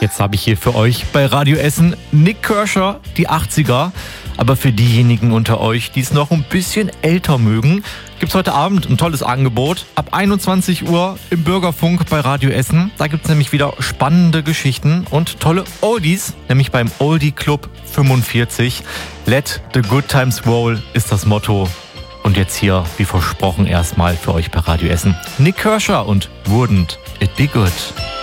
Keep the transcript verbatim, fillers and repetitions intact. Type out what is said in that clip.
Jetzt habe ich hier für euch bei Radio Essen Nik Kershaw, die achtziger. Aber für diejenigen unter euch, die es noch ein bisschen älter mögen, gibt es heute Abend ein tolles Angebot. Ab einundzwanzig Uhr im Bürgerfunk bei Radio Essen. Da gibt es nämlich wieder spannende Geschichten und tolle Oldies, nämlich beim Oldie Club fünfundvierzig. Let the good times roll ist das Motto. Und jetzt hier, wie versprochen, erstmal für euch bei Radio Essen Nik Kershaw und Wouldn't It Be Good.